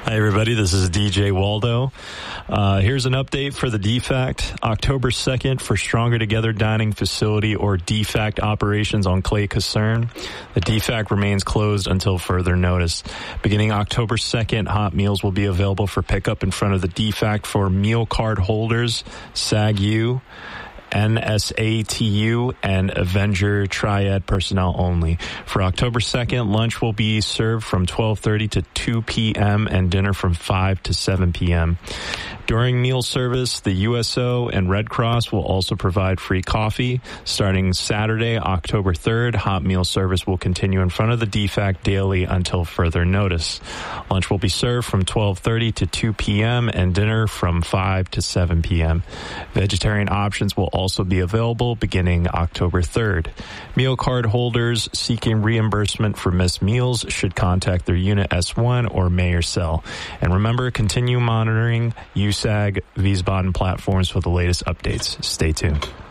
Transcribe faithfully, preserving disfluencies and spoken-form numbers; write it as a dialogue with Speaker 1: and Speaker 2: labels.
Speaker 1: Hi, everybody. This is D J Waldo. Uh, here's an update for the D FACT. October second for Stronger Together Dining Facility or D FACT operations on Clay Casern. The D FACT remains closed until further notice. Beginning October second, hot meals will be available for pickup in front of the D FACT for meal card holders, S A G U, N S A T U, and Avenger Triad personnel only. For October second, lunch will be served from twelve thirty to two p.m. and dinner from five to seven p.m. During meal service, the U S O and Red Cross will also provide free coffee. Starting Saturday, October third, hot meal service will continue in front of the D FACT daily until further notice. Lunch will be served from twelve thirty to two p.m. and dinner from five to seven p.m. Vegetarian options will also be available beginning October third. Meal card holders seeking reimbursement for missed meals should contact their Unit S one or Mayor Cell. And remember, continue monitoring U S A G, Wiesbaden platforms for the latest updates. Stay tuned.